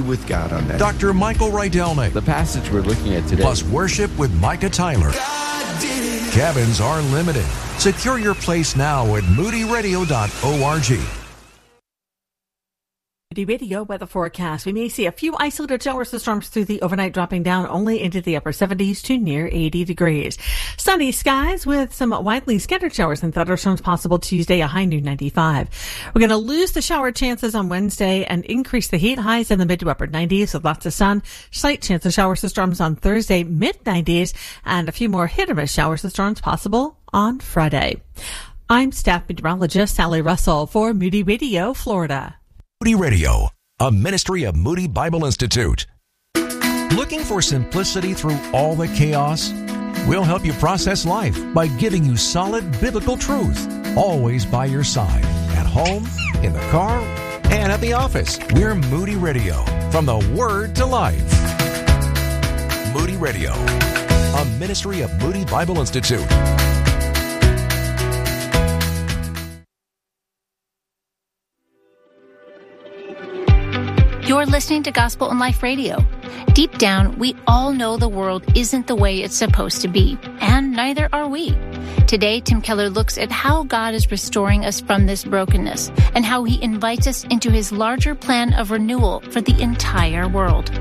with God on that. Dr. Michael Rydelnik. The passage we're looking at today. Plus worship with Micah Tyler. Cabins are limited. Secure your place now at moodyradio.org. Moody Radio weather forecast. We may see a few isolated showers and storms through the overnight, dropping down only into the upper 70s to near 80 degrees. Sunny skies with some widely scattered showers and thunderstorms possible Tuesday, a high near 95. We're going to lose the shower chances on Wednesday and increase the heat, highs in the mid to upper 90s with lots of sun. Slight chance of showers and storms on Thursday, mid 90s, and a few more hit or miss showers and storms possible on Friday. I'm staff meteorologist Sally Russell for Moody Radio, Florida. Moody Radio, a ministry of Moody Bible Institute. Looking for simplicity through all the chaos? We'll help you process life by giving you solid biblical truth, always by your side, at home, in the car, and at the office. We're Moody Radio, from the Word to Life. Moody Radio, a ministry of Moody Bible Institute. You're listening to Gospel in Life Radio. Deep down, we all know the world isn't the way it's supposed to be, and neither are we. Today, Tim Keller looks at how God is restoring us from this brokenness and how he invites us into his larger plan of renewal for the entire world.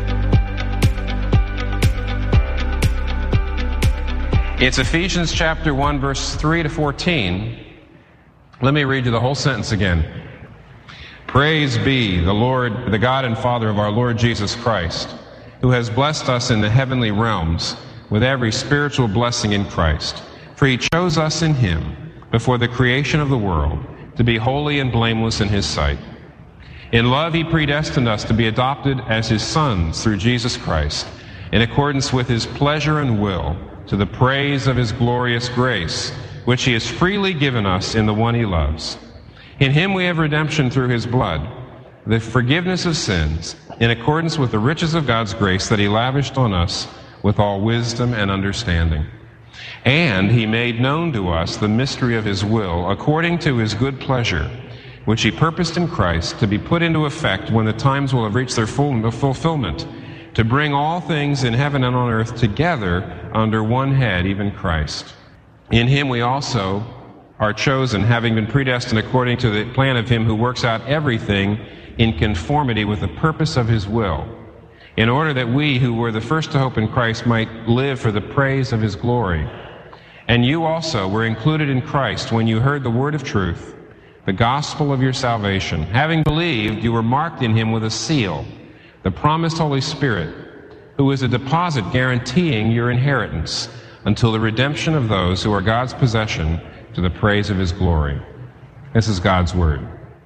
It's Ephesians chapter 1, verse 3 to 14. Let me read you the whole sentence again. Praise be the Lord, the God and Father of our Lord Jesus Christ, who has blessed us in the heavenly realms with every spiritual blessing in Christ. For he chose us in him before the creation of the world to be holy and blameless in his sight. In love he predestined us to be adopted as his sons through Jesus Christ, in accordance with his pleasure and will, to the praise of his glorious grace, which he has freely given us in the one he loves. In him we have redemption through his blood, the forgiveness of sins, in accordance with the riches of God's grace that he lavished on us with all wisdom and understanding. And he made known to us the mystery of his will, according to his good pleasure, which he purposed in Christ to be put into effect when the times will have reached their fulfillment, to bring all things in heaven and on earth together under one head, even Christ. In him we also are chosen, having been predestined according to the plan of him who works out everything in conformity with the purpose of his will, in order that we who were the first to hope in Christ might live for the praise of his glory. And you also were included in Christ when you heard the word of truth, the gospel of your salvation. Having believed, you were marked in him with a seal, the promised Holy Spirit, who is a deposit guaranteeing your inheritance until the redemption of those who are God's possession, to the praise of his glory. This is God's word.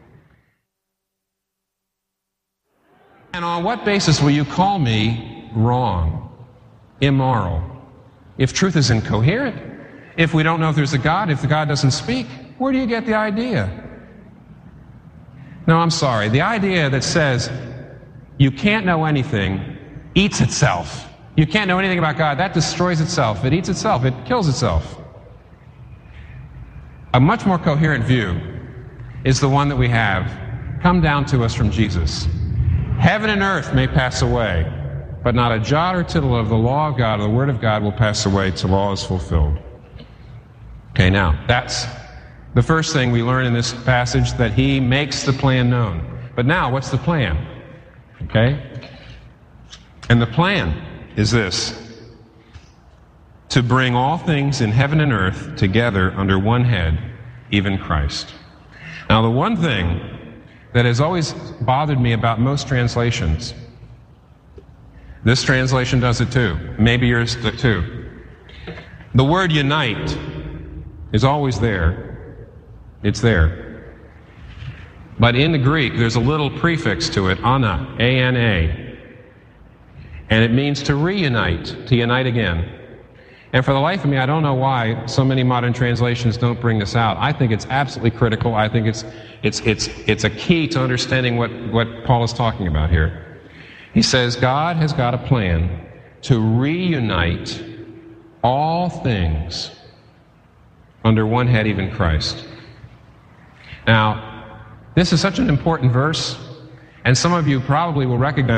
And on what basis will you call me wrong, immoral, if truth is incoherent? If we don't know if there's a God, if the God doesn't speak, where do you get the idea? No, I'm sorry. The idea that says you can't know anything eats itself. You can't know anything about God. That destroys itself. It eats itself. It kills itself. A much more coherent view is the one that we have come down to us from Jesus. Heaven and earth may pass away, but not a jot or tittle of the law of God or the word of God will pass away till all is fulfilled. Okay, now, that's the first thing we learn in this passage, that he makes the plan known. But now, what's the plan? Okay? And the plan is this: to bring all things in heaven and earth together under one head, even Christ. Now, the one thing that has always bothered me about most translations, this translation does it too, maybe yours too. The word unite is always there. It's there. But in the Greek, there's a little prefix to it, ana, A-N-A. And it means to reunite, to unite again. And for the life of me, I don't know why so many modern translations don't bring this out. I think it's absolutely critical. I think it's a key to understanding what Paul is talking about here. He says God has got a plan to reunite all things under one head, even Christ. Now, this is such an important verse, and some of you probably will recognize